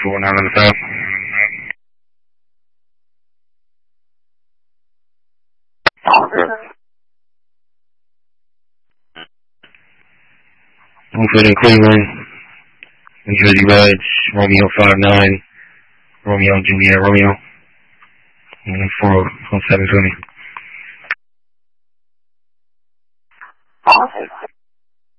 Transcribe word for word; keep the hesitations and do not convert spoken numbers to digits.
four nine on the phone. Wilfred in Cleveland, New Jersey Reds, Romeo five nine, Romeo Juliet Romeo, four oh seven for me.